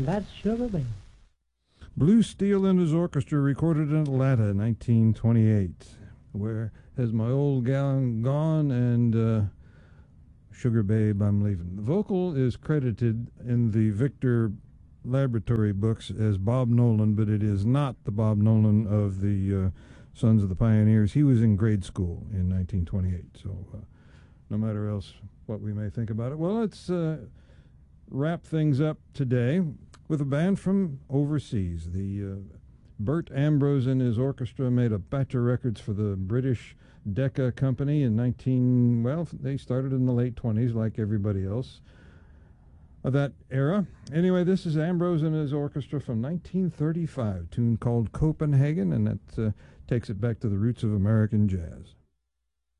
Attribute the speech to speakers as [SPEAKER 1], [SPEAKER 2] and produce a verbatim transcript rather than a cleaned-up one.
[SPEAKER 1] and that's Sugar Babe.
[SPEAKER 2] Blue Steel and his orchestra recorded in Atlanta, nineteen twenty-eight. Where has my old gal gone? And uh, Sugar Babe, I'm leaving. The vocal is credited in the Victor Laboratory books as Bob Nolan, but it is not the Bob Nolan of the uh, Sons of the Pioneers. He was in grade school in nineteen twenty-eight, so uh, no matter else what we may think about it. Well, let's uh, wrap things up today with a band from overseas. The uh, Bert Ambrose and his orchestra made a batch of records for the British Decca Company in nineteen, well, they started in the late twenties like everybody else of that era. Anyway, this is Ambrose and his orchestra from nineteen thirty-five, a tune called Copenhagen, and that uh, takes it back to the roots of American jazz.